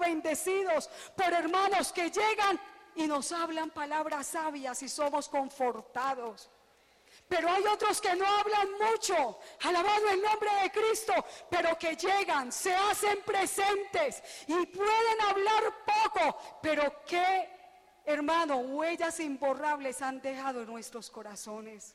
bendecidos por hermanos que llegan y nos hablan palabras sabias y somos confortados. Pero hay otros que no hablan mucho, alabado el nombre de Cristo, pero que llegan, se hacen presentes y pueden hablar poco, pero que, hermano, huellas imborrables han dejado en nuestros corazones.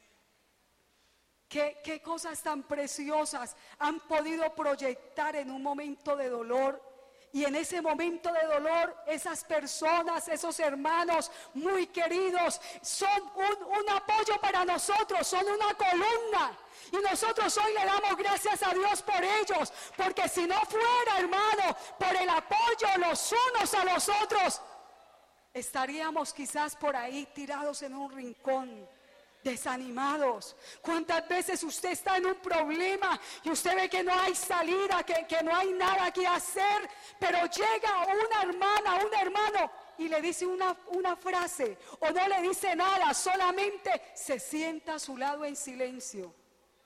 ¿Qué cosas tan preciosas han podido proyectar en un momento de dolor? Y en ese momento de dolor, esas personas, esos hermanos muy queridos, son un apoyo para nosotros, son una columna. Y nosotros hoy le damos gracias a Dios por ellos, porque si no fuera, hermano, por el apoyo los unos a los otros, estaríamos quizás por ahí tirados en un rincón, desanimados. ¿Cuántas veces usted está en un problema y usted ve que no hay salida, que no hay nada que hacer, pero llega una hermana, un hermano y le dice una frase o no le dice nada, solamente se sienta a su lado en silencio?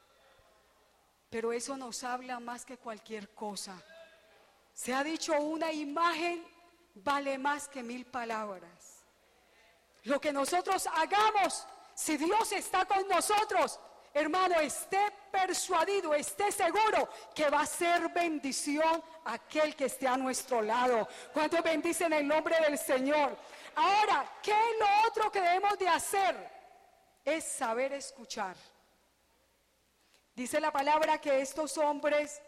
Pero eso nos habla más que cualquier cosa. Se ha dicho, una imagen vale más que 1000 palabras. Lo que nosotros hagamos, si Dios está con nosotros, hermano, esté persuadido, esté seguro que va a ser bendición aquel que esté a nuestro lado. ¿Cuántos bendicen el nombre del Señor? Ahora, ¿qué es lo otro que debemos de hacer? Es saber escuchar. Dice la palabra que estos hombres,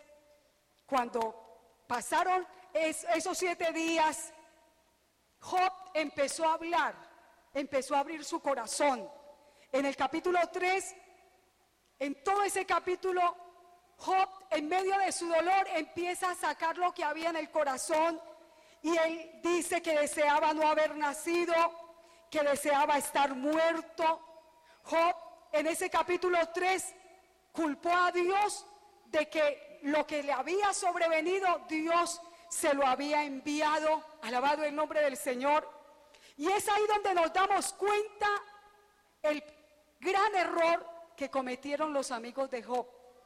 cuando pasaron esos 7 días, Job empezó a hablar, empezó a abrir su corazón. En el capítulo 3, en todo ese capítulo, Job, en medio de su dolor, empieza a sacar lo que había en el corazón. Y él dice que deseaba no haber nacido, que deseaba estar muerto. Job, en ese capítulo 3, culpó a Dios de que lo que le había sobrevenido, Dios se lo había enviado. Alabado el nombre del Señor. Y es ahí donde nos damos cuenta el gran error que cometieron los amigos de Job.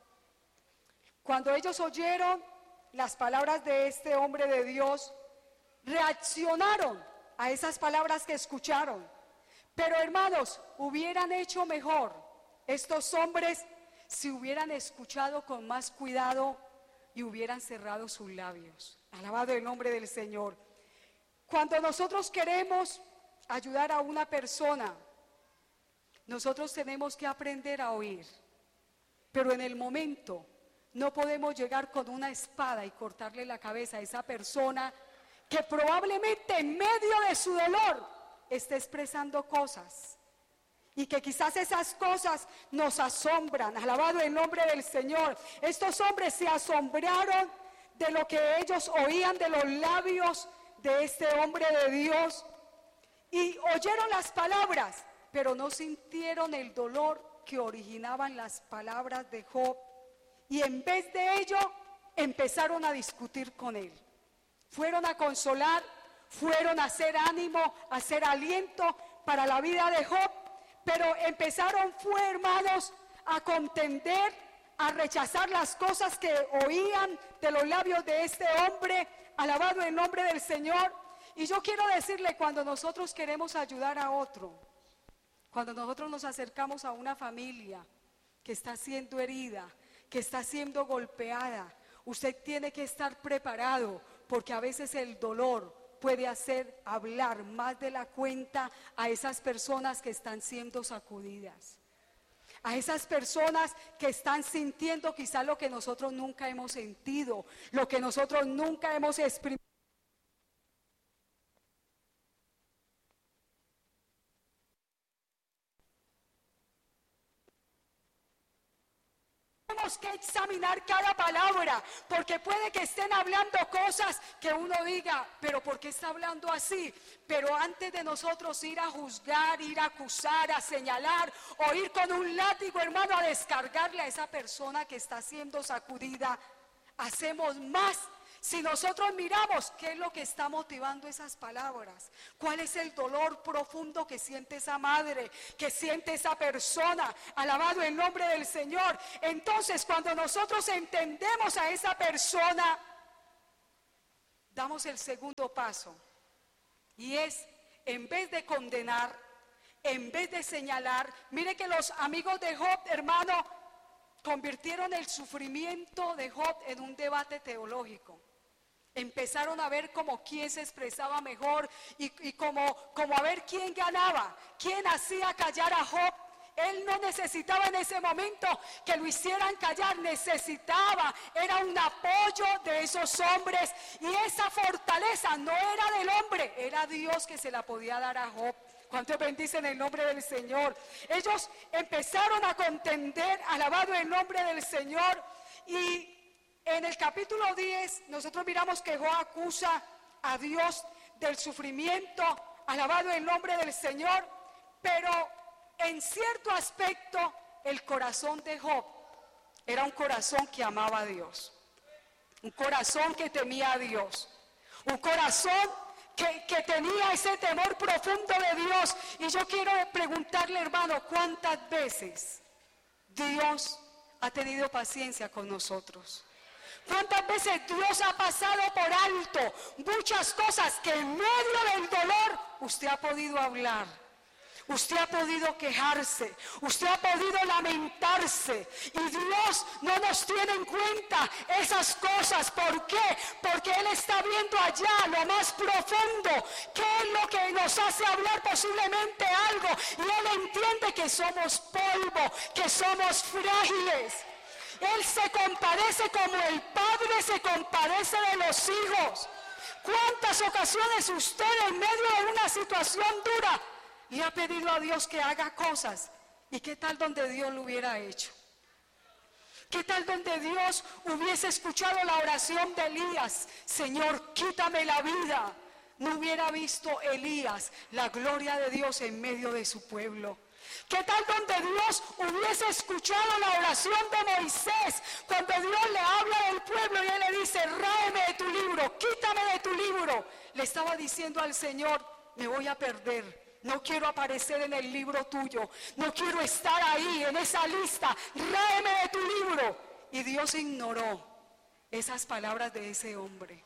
Cuando ellos oyeron las palabras de este hombre de Dios, reaccionaron a esas palabras que escucharon. Pero hermanos, hubieran hecho mejor estos hombres si hubieran escuchado con más cuidado y hubieran cerrado sus labios. Alabado el nombre del Señor. Cuando nosotros queremos ayudar a una persona, nosotros tenemos que aprender a oír, pero en el momento no podemos llegar con una espada y cortarle la cabeza a esa persona que probablemente en medio de su dolor esté expresando cosas y que quizás esas cosas nos asombran. Alabado el nombre del Señor. Estos hombres se asombraron de lo que ellos oían de los labios de este hombre de Dios y oyeron las palabras, pero no sintieron el dolor que originaban las palabras de Job. Y en vez de ello, empezaron a discutir con él. Fueron a consolar, fueron a hacer ánimo, a hacer aliento para la vida de Job. Pero empezaron, hermanos, a contender, a rechazar las cosas que oían de los labios de este hombre. Alabado el nombre del Señor. Y yo quiero decirle, cuando nosotros queremos ayudar a otro, cuando nosotros nos acercamos a una familia que está siendo herida, que está siendo golpeada, usted tiene que estar preparado, porque a veces el dolor puede hacer hablar más de la cuenta a esas personas que están siendo sacudidas, a esas personas que están sintiendo quizás lo que nosotros nunca hemos sentido, lo que nosotros nunca hemos experimentado. Tenemos que examinar cada palabra, porque puede que estén hablando cosas que uno diga, pero ¿por qué está hablando así? Pero antes de nosotros ir a juzgar, ir a acusar, a señalar, o ir con un látigo, hermano, a descargarle a esa persona que está siendo sacudida, hacemos más. Si nosotros miramos qué es lo que está motivando esas palabras, cuál es el dolor profundo que siente esa madre, que siente esa persona, alabado el nombre del Señor. Entonces, cuando nosotros entendemos a esa persona, damos el segundo paso. Y es, en vez de condenar, en vez de señalar, mire que los amigos de Job, hermano, convirtieron el sufrimiento de Job en un debate teológico. Empezaron a ver como quién se expresaba mejor y como a ver quién ganaba, quién hacía callar a Job. Él no necesitaba en ese momento que lo hicieran callar, necesitaba, era un apoyo de esos hombres, y esa fortaleza no era del hombre, era Dios que se la podía dar a Job. ¿Cuántos bendicen el nombre del Señor? Ellos empezaron a contender, alabado el nombre del Señor, y en el capítulo 10 nosotros miramos que Job acusa a Dios del sufrimiento, alabado el nombre del Señor, pero en cierto aspecto el corazón de Job era un corazón que amaba a Dios, un corazón que temía a Dios, un corazón que tenía ese temor profundo de Dios. Y yo quiero preguntarle, hermano, ¿cuántas veces Dios ha tenido paciencia con nosotros? ¿Cuántas veces Dios ha pasado por alto muchas cosas que en medio del dolor usted ha podido hablar? Usted ha podido quejarse, usted ha podido lamentarse, y Dios no nos tiene en cuenta esas cosas. ¿Por qué? Porque Él está viendo allá lo más profundo, qué es lo que nos hace hablar posiblemente algo, y Él entiende que somos polvo, que somos frágiles. Él se compadece como el Padre se compadece de los hijos. ¿Cuántas ocasiones usted en medio de una situación dura le ha pedido a Dios que haga cosas? ¿Y qué tal donde Dios lo hubiera hecho? ¿Qué tal donde Dios hubiese escuchado la oración de Elías? Señor, quítame la vida. No hubiera visto Elías la gloria de Dios en medio de su pueblo. ¿Qué tal donde Dios hubiese escuchado la oración de Moisés, cuando Dios le habla del pueblo y Él le dice, ráeme de tu libro, quítame de tu libro? Le estaba diciendo al Señor, me voy a perder, no quiero aparecer en el libro tuyo, no quiero estar ahí en esa lista, ráeme de tu libro. Y Dios ignoró esas palabras de ese hombre.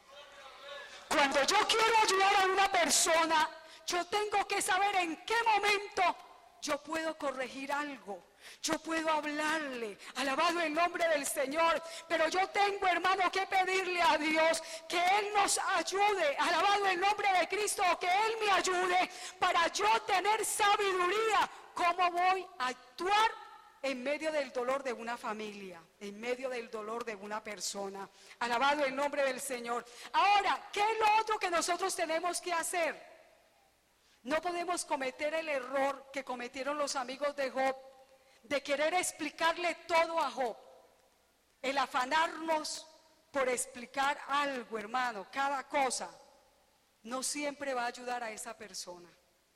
Cuando yo quiero ayudar a una persona, yo tengo que saber en qué momento yo puedo corregir algo, yo puedo hablarle, alabado el nombre del Señor, pero yo tengo, hermano, que pedirle a Dios que Él nos ayude, alabado el nombre de Cristo, que Él me ayude para yo tener sabiduría, cómo voy a actuar en medio del dolor de una familia, en medio del dolor de una persona, alabado el nombre del Señor. Ahora, ¿qué es lo otro que nosotros tenemos que hacer? No podemos cometer el error que cometieron los amigos de Job, de querer explicarle todo a Job. El afanarnos por explicar algo, hermano, cada cosa, no siempre va a ayudar a esa persona.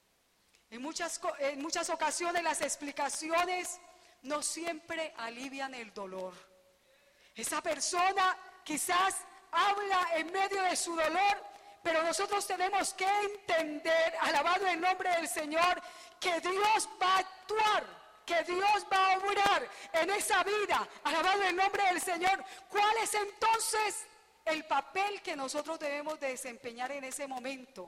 En muchas ocasiones las explicaciones no siempre alivian el dolor. Esa persona quizás habla en medio de su dolor, pero nosotros tenemos que entender, alabado el nombre del Señor, que Dios va a actuar, que Dios va a obrar en esa vida, alabado el nombre del Señor. ¿Cuál es entonces el papel que nosotros debemos de desempeñar en ese momento?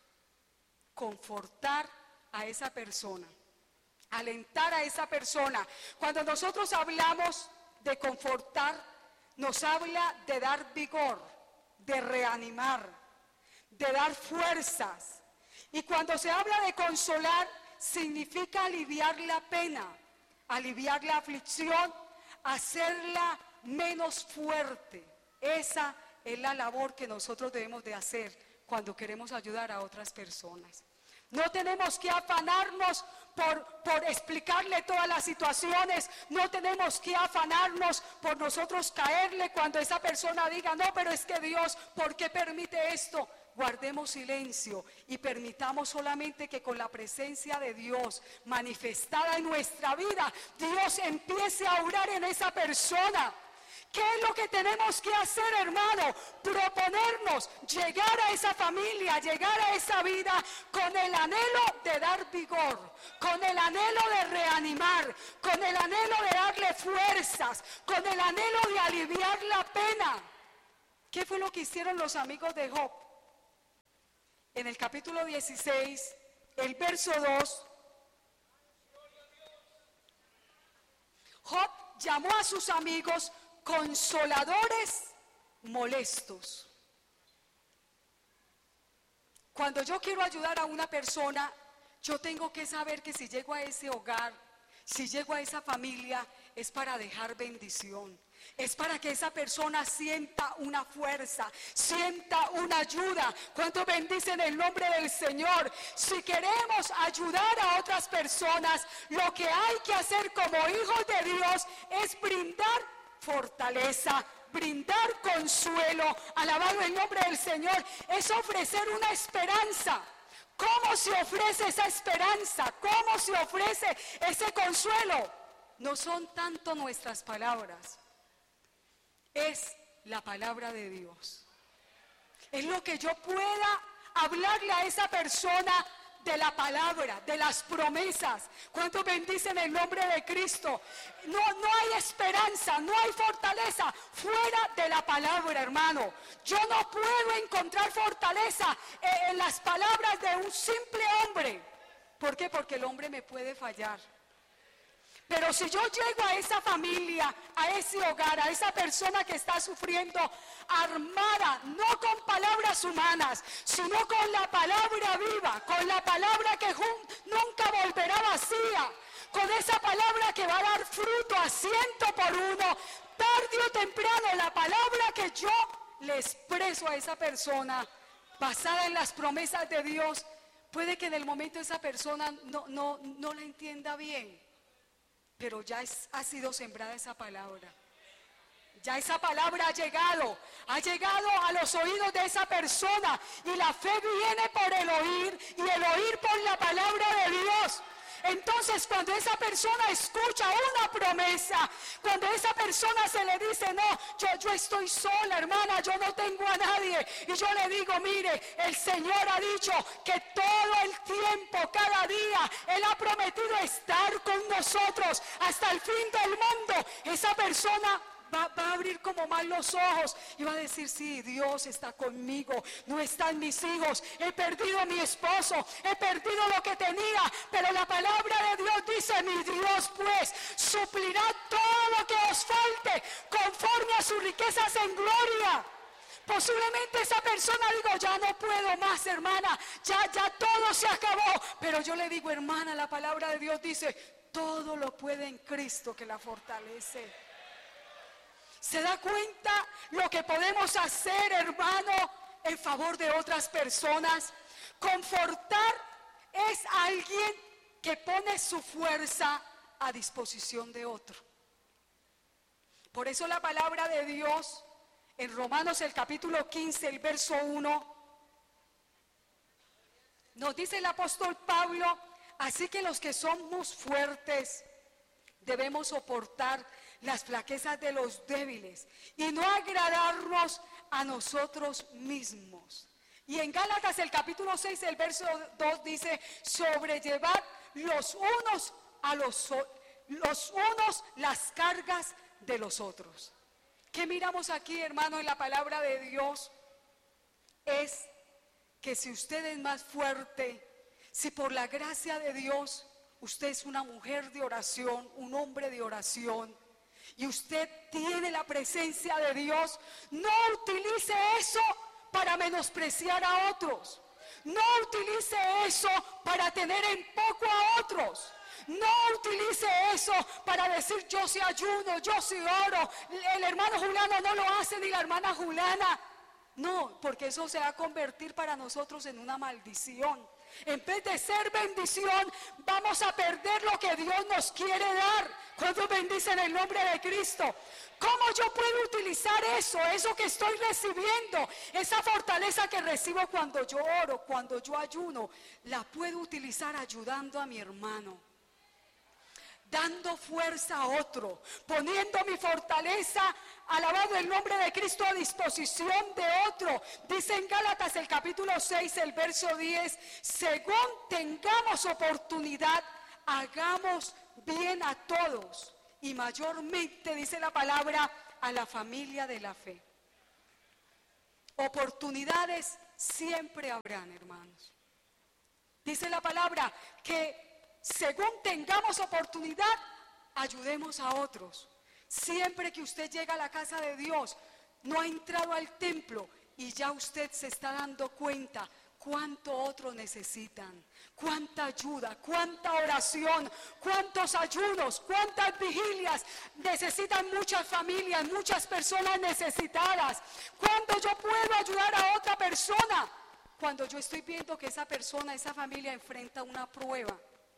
Confortar a esa persona, alentar a esa persona. Cuando nosotros hablamos de confortar, nos habla de dar vigor, de reanimar, de dar fuerzas. Y cuando se habla de consolar, significa aliviar la pena, aliviar la aflicción, hacerla menos fuerte. Esa es la labor que nosotros debemos de hacer cuando queremos ayudar a otras personas. No tenemos que afanarnos por explicarle todas las situaciones. No tenemos que afanarnos por nosotros caerle cuando esa persona diga, no, pero es que Dios, ¿por qué permite esto? Guardemos silencio y permitamos solamente que con la presencia de Dios manifestada en nuestra vida, Dios empiece a obrar en esa persona. ¿Qué es lo que tenemos que hacer, hermano? Proponernos llegar a esa familia, llegar a esa vida con el anhelo de dar vigor, con el anhelo de reanimar, con el anhelo de darle fuerzas, con el anhelo de aliviar la pena. ¿Qué fue lo que hicieron los amigos de Job? En el capítulo 16, el verso 2, Job llamó a sus amigos consoladores molestos. Cuando yo quiero ayudar a una persona, yo tengo que saber que si llego a ese hogar, si llego a esa familia, es para dejar bendición. Es para que esa persona sienta una fuerza, sienta una ayuda. ¿Cuánto bendicen el nombre del Señor? Si queremos ayudar a otras personas, lo que hay que hacer como hijos de Dios es brindar fortaleza, brindar consuelo. Alabado el nombre del Señor. Es ofrecer una esperanza. ¿Cómo se ofrece esa esperanza? ¿Cómo se ofrece ese consuelo? No son tanto nuestras palabras, es la palabra de Dios. Es lo que yo pueda hablarle a esa persona de la palabra, de las promesas. ¿Cuántos bendicen el nombre de Cristo? No hay esperanza, no hay fortaleza fuera de la palabra, hermano. Yo no puedo encontrar fortaleza en las palabras de un simple hombre. ¿Por qué? Porque el hombre me puede fallar. Pero si yo llego a esa familia, a ese hogar, a esa persona que está sufriendo, armada, no con palabras humanas, sino con la palabra viva, con la palabra que nunca volverá vacía, con esa palabra que va a dar fruto a 100 por 1, tarde o temprano, la palabra que yo le expreso a esa persona, basada en las promesas de Dios, puede que en el momento esa persona no la entienda bien. Pero ya ha sido sembrada esa palabra. Ya esa palabra ha llegado a los oídos de esa persona. Y la fe viene por el oír y el oír por la palabra de Dios. Entonces cuando esa persona escucha una promesa, cuando esa persona se le dice, no, yo estoy sola, hermana, yo no tengo a nadie, y yo le digo, mire, el Señor ha dicho que todo el tiempo, cada día, Él ha prometido estar con nosotros hasta el fin del mundo, esa persona va a abrir como más los ojos y va a decir, sí, Dios está conmigo, no están mis hijos, he perdido a mi esposo, he perdido lo que tenía, pero la palabra de Dios dice, mi Dios pues suplirá todo lo que os falte conforme a sus riquezas en gloria. Posiblemente esa persona digo, ya no puedo más, hermana, ya todo se acabó, pero yo le digo, hermana, la palabra de Dios dice, todo lo puede en Cristo que la fortalece. ¿Se da cuenta lo que podemos hacer, hermano, en favor de otras personas? Confortar es alguien que pone su fuerza a disposición de otro. Por eso la palabra de Dios, en Romanos el capítulo 15, el verso 1, nos dice el apóstol Pablo, así que los que somos fuertes debemos soportar las flaquezas de los débiles y no agradarnos a nosotros mismos. Y en Gálatas el capítulo 6, el verso 2 dice, sobrellevad los unos las cargas de los otros. ¿Qué miramos aquí, hermano, en la palabra de Dios? Es que si usted es más fuerte, si por la gracia de Dios usted es una mujer de oración, un hombre de oración, y usted tiene la presencia de Dios, no utilice eso para menospreciar a otros. No utilice eso para tener en poco a otros. No utilice eso para decir yo sí ayuno, yo sí oro. El hermano Juliano no lo hace ni la hermana Juliana. No, porque eso se va a convertir para nosotros en una maldición. En vez de ser bendición, vamos a perder lo que Dios nos quiere dar. ¿Cuántos bendicen el nombre de Cristo? ¿Cómo yo puedo utilizar eso que estoy recibiendo? Esa fortaleza que recibo cuando yo oro, cuando yo ayuno, la puedo utilizar ayudando a mi hermano, dando fuerza a otro, poniendo mi fortaleza, alabado el nombre de Cristo, a disposición de otro. Dice en Gálatas el capítulo 6, el verso 10, según tengamos oportunidad, hagamos bien a todos y mayormente, dice la palabra, a la familia de la fe. Oportunidades siempre habrán, hermanos. Dice la palabra que según tengamos oportunidad, ayudemos a otros. Siempre que usted llega a la casa de Dios, no ha entrado al templo y ya usted se está dando cuenta cuánto otros necesitan, cuánta ayuda, cuánta oración, cuántos ayunos, cuántas vigilias necesitan muchas familias, muchas personas necesitadas. Cuando yo puedo ayudar a otra persona, cuando yo estoy viendo que esa persona, esa familia enfrenta una prueba,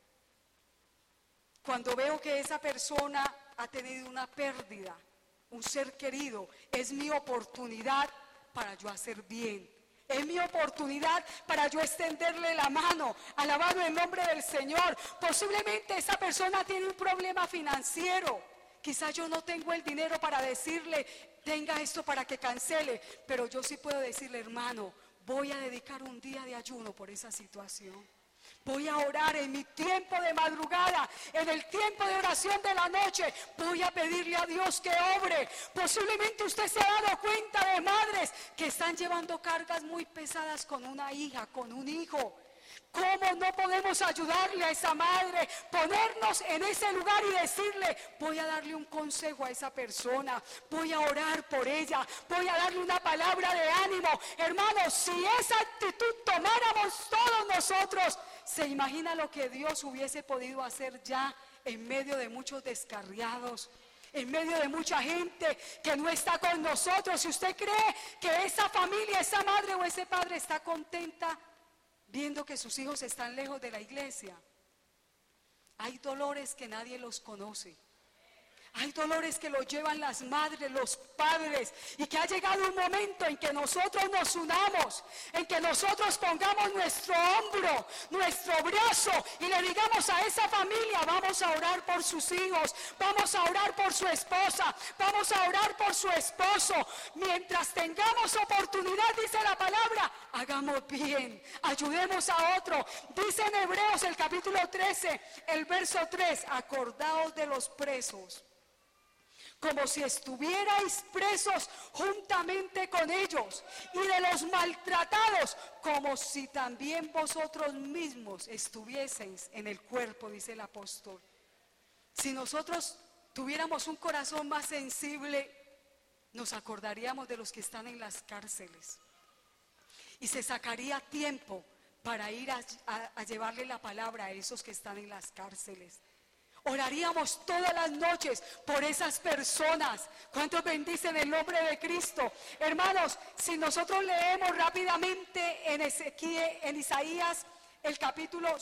cuando veo que esa persona ha tenido una pérdida, un ser querido, es mi oportunidad para yo hacer bien. Es mi oportunidad para yo extenderle la mano, alabado el nombre del Señor. Posiblemente esa persona tiene un problema financiero. Quizás yo no tengo el dinero para decirle, tenga esto para que cancele, pero yo sí puedo decirle, hermano, voy a dedicar un día de ayuno por esa situación. Voy a orar en mi tiempo de madrugada, en el tiempo de oración de la noche. Voy a pedirle a Dios que obre. Posiblemente usted se ha dado cuenta de madres que están llevando cargas muy pesadas con una hija, con un hijo. ¿Cómo no podemos ayudarle a esa madre? Ponernos en ese lugar y decirle, voy a darle un consejo a esa persona, voy a orar por ella, voy a darle una palabra de ánimo. Hermanos, si esa actitud tomáramos todos nosotros, ¿se imagina lo que Dios hubiese podido hacer ya en medio de muchos descarriados? En medio de mucha gente que no está con nosotros. Si usted cree que esa familia, esa madre o ese padre está contenta viendo que sus hijos están lejos de la iglesia, hay dolores que nadie los conoce. Hay dolores que los llevan las madres, los padres, y que ha llegado un momento en que nosotros nos unamos, en que nosotros pongamos nuestro hombro, nuestro brazo y le digamos a esa familia, vamos a orar por sus hijos, vamos a orar por su esposa, vamos a orar por su esposo. Mientras tengamos oportunidad, dice la palabra, hagamos bien, ayudemos a otro. Dice en Hebreos el capítulo 13, el verso 3, acordaos de los presos, como si estuvierais presos juntamente con ellos, y de los maltratados, como si también vosotros mismos estuvieseis en el cuerpo, dice el apóstol. Si nosotros tuviéramos un corazón más sensible, nos acordaríamos de los que están en las cárceles, y se sacaría tiempo para ir a llevarle la palabra a esos que están en las cárceles. Oraríamos todas las noches por esas personas. ¿Cuántos bendicen el nombre de Cristo? Hermanos, si nosotros leemos rápidamente en Isaías el capítulo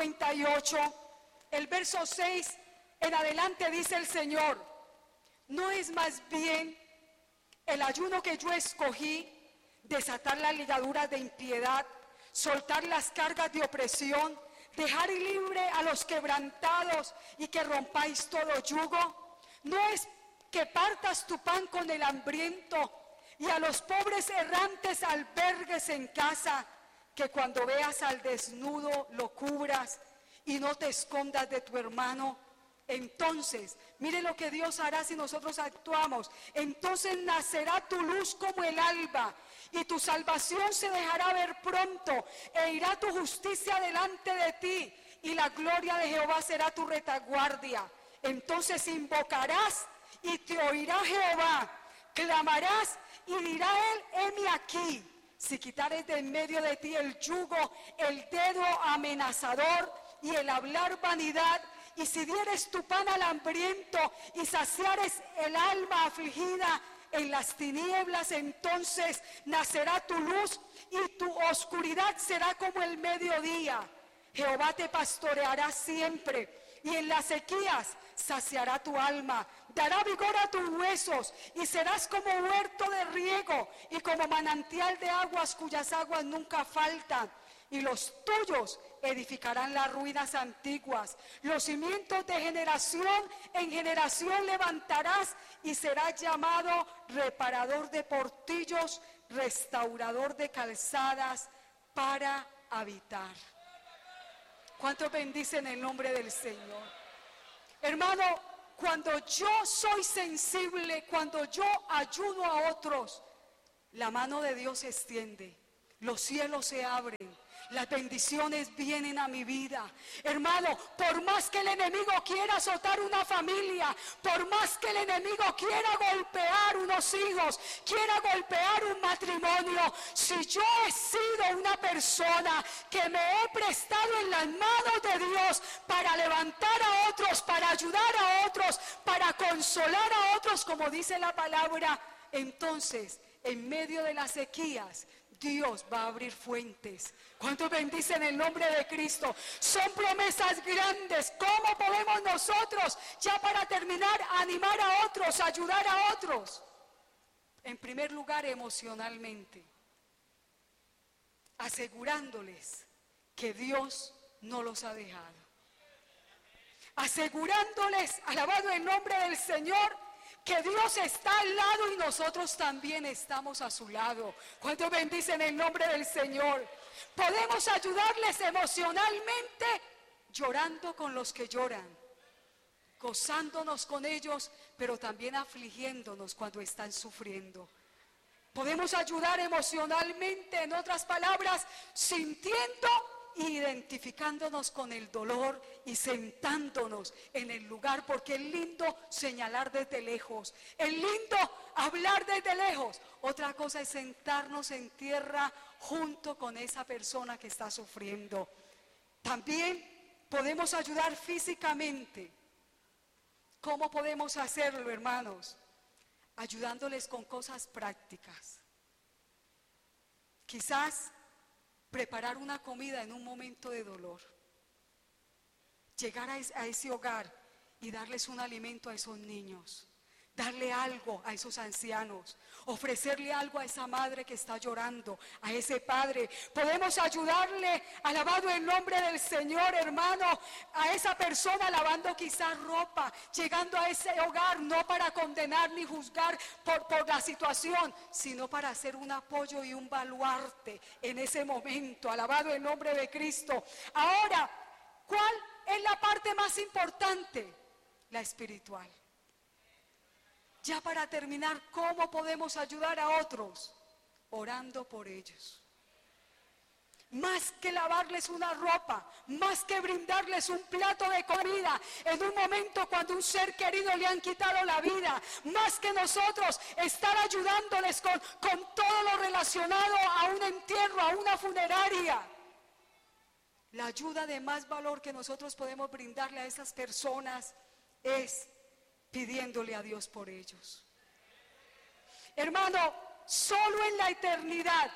58, el verso 6 en adelante, dice el Señor, ¿no es más bien el ayuno que yo escogí, desatar las ligaduras de impiedad, soltar las cargas de opresión, dejar libre a los quebrantados y que rompáis todo yugo? ¿No es que partas tu pan con el hambriento y a los pobres errantes albergues en casa, que cuando veas al desnudo lo cubras y no te escondas de tu hermano? Entonces, mire lo que Dios hará si nosotros actuamos. Entonces nacerá tu luz como el alba, y tu salvación se dejará ver pronto, e irá tu justicia delante de ti, y la gloria de Jehová será tu retaguardia. Entonces invocarás y te oirá Jehová, clamarás y dirá él, heme aquí. Si quitares de en medio de ti el yugo, el dedo amenazador y el hablar vanidad, y si dieres tu pan al hambriento y saciares el alma afligida, en las tinieblas entonces nacerá tu luz y tu oscuridad será como el mediodía. Jehová te pastoreará siempre, y en las sequías saciará tu alma, dará vigor a tus huesos, y serás como huerto de riego y como manantial de aguas cuyas aguas nunca faltan. Y los tuyos edificarán las ruinas antiguas, los cimientos de generación en generación levantarás, y serás llamado reparador de portillos, restaurador de calzadas para habitar. ¿Cuántos bendicen el nombre del Señor? Hermano, cuando yo soy sensible, cuando yo ayudo a otros, la mano de Dios se extiende, los cielos se abren, las bendiciones vienen a mi vida. Hermano, por más que el enemigo quiera azotar una familia, por más que el enemigo quiera golpear unos hijos, quiera golpear un matrimonio, si yo he sido una persona que me he prestado en las manos de Dios para levantar a otros, para ayudar a otros, para consolar a otros, como dice la palabra, entonces en medio de las sequías Dios va a abrir fuentes. ¿Cuántos bendicen el nombre de Cristo? Son promesas grandes. ¿Cómo podemos nosotros, ya para terminar, animar a otros, ayudar a otros? En primer lugar, emocionalmente, asegurándoles que Dios no los ha dejado, asegurándoles, alabado el nombre del Señor, que Dios está al lado y nosotros también estamos a su lado. ¿Cuántos bendicen el nombre del Señor? Podemos ayudarles emocionalmente llorando con los que lloran, gozándonos con ellos, pero también afligiéndonos cuando están sufriendo. Podemos ayudar emocionalmente, en otras palabras, sintiendo, identificándonos con el dolor y sentándonos en el lugar, porque es lindo señalar desde lejos, es lindo hablar desde lejos. Otra cosa es sentarnos en tierra junto con esa persona que está sufriendo. También podemos ayudar físicamente. ¿Cómo podemos hacerlo, hermanos? Ayudándoles con cosas prácticas. Quizás preparar una comida en un momento de dolor, llegar a ese hogar y darles un alimento a esos niños, darle algo a esos ancianos, ofrecerle algo a esa madre que está llorando, a ese padre. Podemos ayudarle, alabado el nombre del Señor, hermano, a esa persona lavando quizás ropa, llegando a ese hogar no para condenar ni juzgar por la situación, sino para hacer un apoyo y un baluarte en ese momento, alabado el nombre de Cristo. Ahora, ¿cuál es la parte más importante? La espiritual. Ya para terminar, ¿cómo podemos ayudar a otros? Orando por ellos. Más que lavarles una ropa, más que brindarles un plato de comida, en un momento cuando un ser querido le han quitado la vida, más que nosotros estar ayudándoles con todo lo relacionado a un entierro, a una funeraria. La ayuda de más valor que nosotros podemos brindarle a esas personas es pidiéndole a Dios por ellos. Hermano, solo la eternidad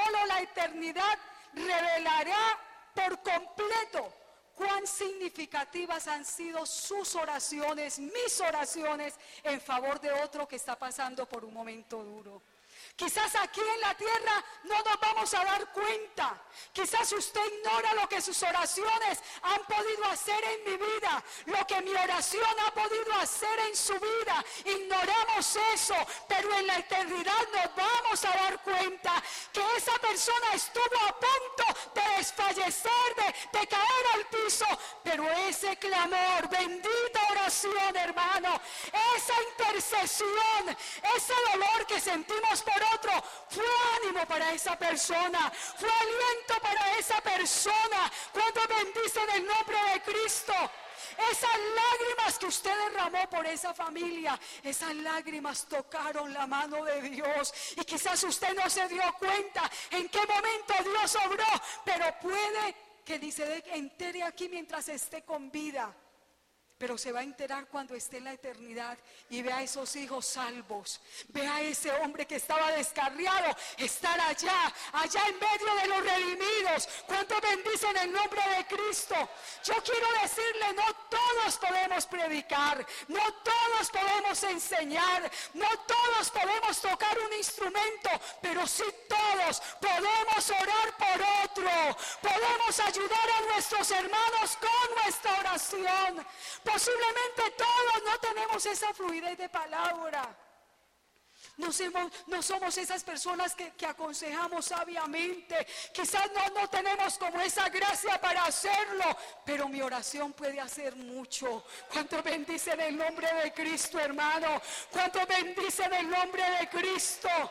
revelará por completo cuán significativas han sido sus oraciones, mis oraciones en favor de otro que está pasando por un momento duro. Quizás aquí en la tierra no nos vamos a dar cuenta. Quizás usted ignora lo que sus oraciones han podido hacer en mi vida, lo que mi oración ha podido hacer en su vida. Ignoramos eso, pero en la eternidad nos vamos a dar cuenta que esa persona estuvo a punto de desfallecer, de caer al piso, pero ese clamor, bendita oración, hermano, esa intercesión, ese dolor que sentimos por otro, fue ánimo para esa persona, fue aliento para esa persona. Cuando bendicen el nombre de Cristo, esas lágrimas que usted derramó por esa familia, esas lágrimas tocaron la mano de Dios. Y quizás usted no se dio cuenta en qué momento Dios obró, pero puede que ni se entere aquí mientras esté con vida, pero se va a enterar cuando esté en la eternidad y vea a esos hijos salvos, vea a ese hombre que estaba descarriado estar allá en medio de los redimidos. ¿Cuánto bendicen el nombre de Cristo? Yo quiero decirle, no todos podemos predicar, no todos podemos enseñar, no todos podemos tocar un instrumento, pero sí todos podemos orar por otro, podemos ayudar a nuestros hermanos con nuestra oración. Posiblemente todos no tenemos esa fluidez de palabra. No somos esas personas que aconsejamos sabiamente. Quizás no tenemos como esa gracia para hacerlo, pero mi oración puede hacer mucho. ¿Cuánto bendicen el nombre de Cristo, hermano? ¿Cuánto bendicen el nombre de Cristo?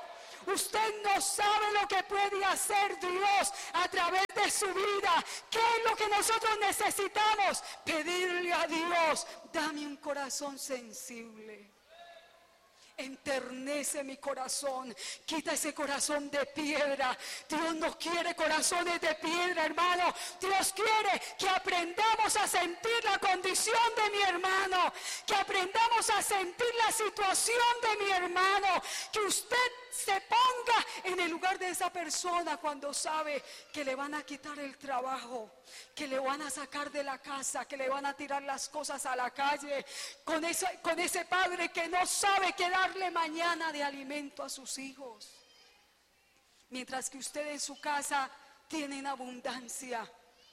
Usted no sabe lo que puede hacer Dios a través de su vida. ¿Qué es lo que nosotros necesitamos? Pedirle a Dios, dame un corazón sensible. Enternece mi corazón, quita ese corazón de piedra. Dios no quiere corazones de piedra, hermano. Dios quiere que aprendamos a sentir la condición de mi hermano, que aprendamos a sentir la situación de mi hermano, que usted se ponga en el lugar de esa persona cuando sabe que le van a quitar el trabajo, que le van a sacar de la casa, que le van a tirar las cosas a la calle, con ese padre que no sabe qué darle mañana de alimento a sus hijos, mientras que usted en su casa tiene en abundancia.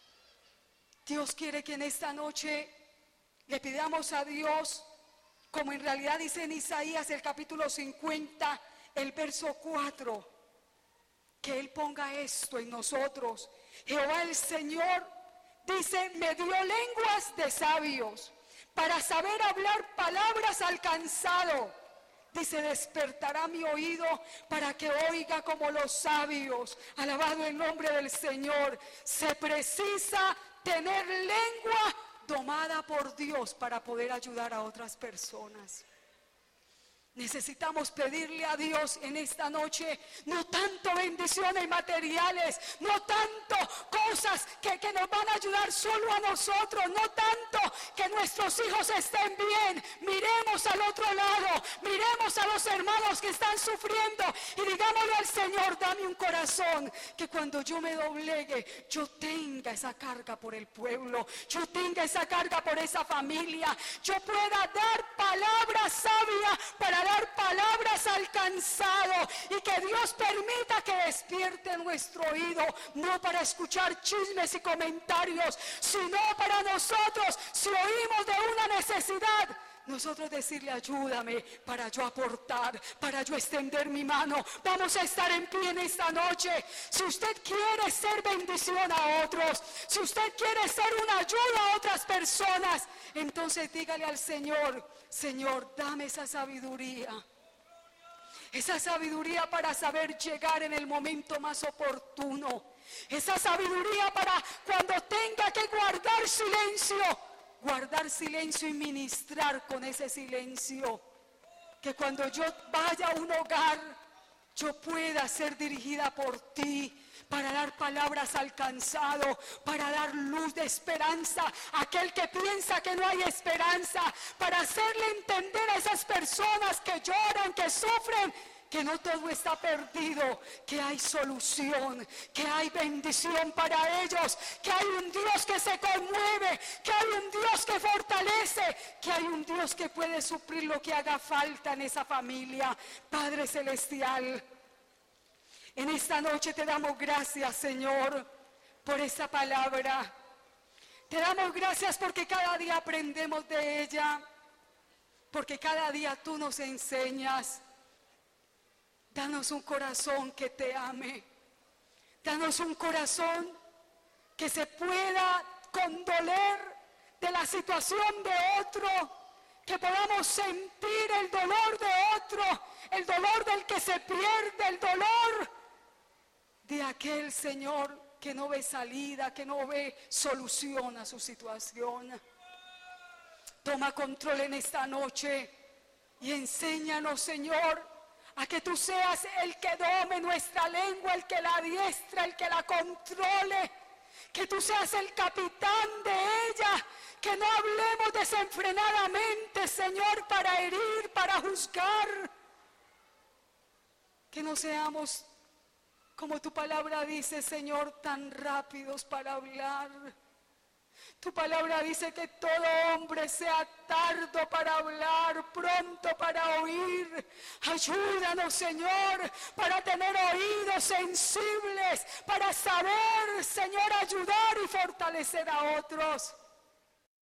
Dios quiere que en esta noche le pidamos a Dios, como en realidad dice en Isaías el capítulo 50, el verso 4, que Él ponga esto en nosotros. Jehová el Señor dice, me dio lenguas de sabios para saber hablar palabras al cansado. Dice, despertará mi oído para que oiga como los sabios. Alabado el nombre del Señor. Se precisa tener lengua domada por Dios para poder ayudar a otras personas. Necesitamos pedirle a Dios en esta noche, no tanto bendiciones materiales, no tanto cosas que nos van a ayudar solo a nosotros, no tanto que nuestros hijos estén bien. Miremos al otro lado, miremos a los hermanos que están sufriendo y digámosle al Señor, dame un corazón que cuando yo me doblegue, yo tenga esa carga por el pueblo, yo tenga esa carga por esa familia, yo pueda dar palabras sabias para dar palabras al cansado, y que Dios permita que despierte nuestro oído, no para escuchar chismes y comentarios, sino para nosotros, si oímos de una necesidad, nosotros decirle, ayúdame para yo aportar, para yo extender mi mano. Vamos a estar en pie en esta noche. Si usted quiere ser bendición a otros, si usted quiere ser una ayuda a otras personas, entonces dígale al Señor, Señor, dame esa sabiduría para saber llegar en el momento más oportuno, esa sabiduría para cuando tenga que guardar silencio y ministrar con ese silencio, que cuando yo vaya a un hogar, yo pueda ser dirigida por ti, para dar palabras al cansado, para dar luz de esperanza a aquel que piensa que no hay esperanza, para hacerle entender a esas personas que lloran, que sufren, que no todo está perdido, que hay solución, que hay bendición para ellos, que hay un Dios que se conmueve, que hay un Dios que fortalece, que hay un Dios que puede suplir lo que haga falta en esa familia. Padre Celestial, en esta noche te damos gracias, Señor, por esta palabra. Te damos gracias porque cada día aprendemos de ella, porque cada día tú nos enseñas. Danos un corazón que te ame. Danos un corazón que se pueda condoler de la situación de otro, que podamos sentir el dolor de otro, el dolor del que se pierde, el dolor de aquel, Señor, que no ve salida, que no ve solución a su situación. Toma control en esta noche y enséñanos, Señor, a que tú seas el que dome nuestra lengua, el que la adiestra, el que la controle, que tú seas el capitán de ella, que no hablemos desenfrenadamente, Señor, para herir, para juzgar, que no seamos, como tu palabra dice, Señor, tan rápidos para hablar. Tu palabra dice que todo hombre sea tardo para hablar, pronto para oír. Ayúdanos, Señor, para tener oídos sensibles, para saber, Señor, ayudar y fortalecer a otros.